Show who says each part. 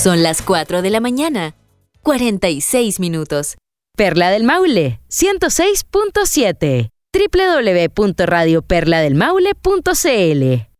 Speaker 1: Son las 4 de la mañana, 46 minutos.
Speaker 2: Perla del Maule, 106.7. www.radioperladelmaule.cl